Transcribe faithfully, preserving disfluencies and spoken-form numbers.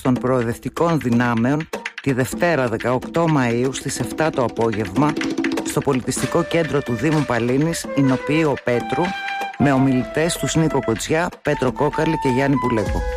των προοδευτικών δυνάμεων τη Δευτέρα δεκαοκτώ Μαΐου στις επτά το απόγευμα στο πολιτιστικό κέντρο του Δήμου Παλίνης, Ηνοποιείο Πέτρου, με ομιλητές τους Νίκο Κοτζιά, Πέτρο Κόκαλη και Γιάννη Πουλέκο.